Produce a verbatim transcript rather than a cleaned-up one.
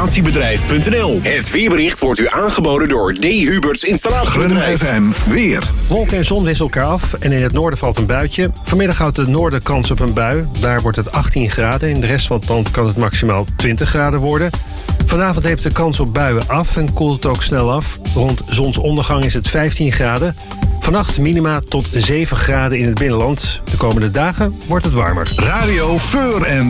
installatiebedrijf punt n l. Het weerbericht wordt u aangeboden door D. Huberts Installatiebedrijf. F M weer. Wolken en zon wisselen elkaar af en in het noorden valt een buitje. Vanmiddag houdt de noorden kans op een bui. Daar wordt het achttien graden. In de rest van het land kan het maximaal twintig graden worden. Vanavond neemt de kans op buien af en koelt het ook snel af. Rond zonsondergang is het vijftien graden. Vannacht minima tot zeven graden in het binnenland. De komende dagen wordt het warmer. Radio Feur en